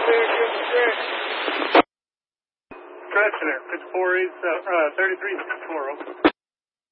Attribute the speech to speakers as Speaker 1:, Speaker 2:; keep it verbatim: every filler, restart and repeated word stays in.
Speaker 1: Stretching it, pitch four eight, uh, thirty-three six four.